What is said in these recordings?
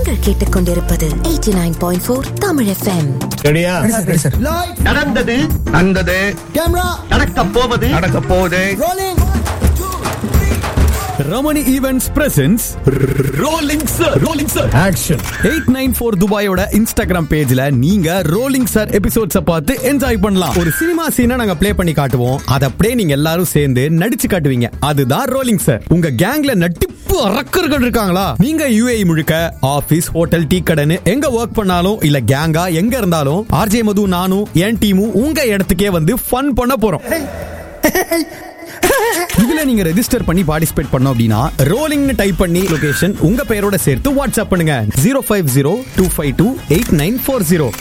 நீங்கள் கேட்டுக்கொண்டிருப்பது 89.4 தமிழ் FM. ரெடியா? நடந்தது கேமரா நடக்கப் போவது Ramani events presence rolling sir action. 894 துபாயோட Instagram பேஜ்ல நீங்க ரோலிங் சார் எபிசோட்ஸ பார்த்து என்ஜாய் பண்ணலாம். ஒரு சினிமா சீனை நாங்க ப்ளே பண்ணி காட்டுவோம், அத அப்படியே நீங்க எல்லாரும் சேர்ந்து நடிச்சு காட்டுவீங்க. அதுதான் ரோலிங் சார். உங்க கேங்ல நட்டிப்பு அரக்கர்கள் இருக்காங்களா? நீங்க UAE முழுக்க ஆபீஸ், ஹோட்டல், டீ கடைன்னு எங்க ஒர்க் பண்ணாலும் இல்ல கேங்கா எங்க இருந்தாலும் RJ மது, நானும் என் டீமும் உங்க இடத்துக்கே வந்து ஃபன் பண்ண போறோம். இதுல நீங்க ரெஜிஸ்டர் பண்ணி பார்ட்டிசிபேட் பண்ணோம் அப்படின்னா ரோலிங்னு டைப் பண்ணி லொகேஷன் உங்க பெயரோட சேர்த்து வாட்ஸ்அப் பண்ணுங்க 050-252-8940.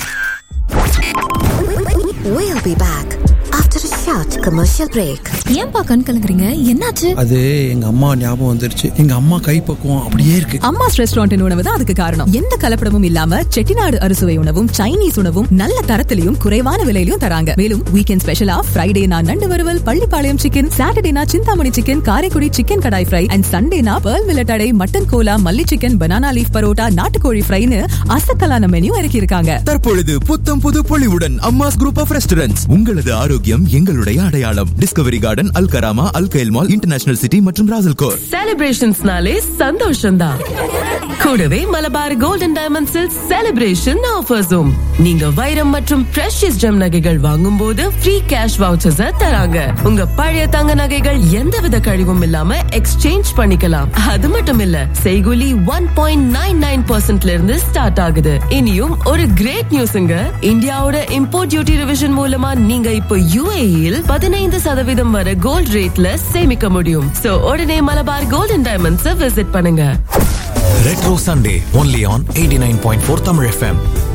We'll be back after a short commercial break. ஏன்பா கண் கலங்குறீங்க? என்னாச்சு? அது எங்க அம்மா ஞாபகம் வந்துருச்சு. எங்க அம்மா கைப்பக்குவம் அப்படியே இருக்கு. அம்மாஸ் ரெஸ்டாரண்ட் உணவு தான் அதுக்கு காரணம். எந்த கலப்படமும் இல்லாம செட்டிநாடு அறுசுவை உணவும் சைனீஸ் உணவும் நல்ல தரத்திலையும் குறைவான விலையிலும் தராங்க. மேலும் வீக்கெண்ட் ஸ்பெஷலா ஃப்ரைடேனா நண்டு வறுவல், Pallipalayam chicken, சாட்டர்டேனா Chintamani chicken, Karaikudi chicken kadai fry and சண்டேனா பெர்ல் மில்லட்டடை, மட்டன் கோலா, மல்லி சிக்கன், பனானா லீஃப் பரோட்டா, நாட்டுக்கோழி ஃப்ரைன்னு அசத்தலான மெனு இறக்கி இருக்காங்க. தற்பொழுது புத்தம் புது பொலிவுடன் அம்மாஸ் குரூப் ஆஃப் ரெஸ்டாரண்ட்ஸ். உங்களது ஆரோக்கியம் எங்களுடைய அடையாளம். டிஸ்கவரி கார்டன், அல் கராமா, அல் கைல் மால், இன்டர்நேஷனல் சிட்டி மற்றும் ராசல்கோர். செலிப்ரேஷன்ஸ்னாலே சந்தோஷம் தான். கூடவே மலபார் கோல்டன் டைமண்ட்ஸில் செலிப்ரேஷன் ஆஃபர்ஸும். நீங்க வைரம் மற்றும் பிரஷியஸ் ஜெம் நகைகள் வாங்கும் போது ஃப்ரீ கேஷ் வவுச்சர்ஸ் தராங்க. உங்க பழைய தங்க நகைகள் எந்தவித கழிவும் இல்லாம எக்ஸ்சேஞ்ச் பண்ணிக்கலாம். அது மட்டும் இல்ல, செய்கூலி 1.99% இருந்து ஸ்டார்ட் ஆகுது. இனியும் ஒரு கிரேட் நியூஸ்ங்க. இந்தியாவோட இம்போர்ட் டியூட்டி ரிவிஷன் மூலமா நீங்க இப்போ UAE-ல் 15% வரை கோல்ட் ரேட்ல சேமிக்க முடியும். சோ உடனே மலபார் கோல்டன் டைமண்ட்ஸ் விசிட் பண்ணுங்க. Retro Sunday only on 89.4 Tamil FM.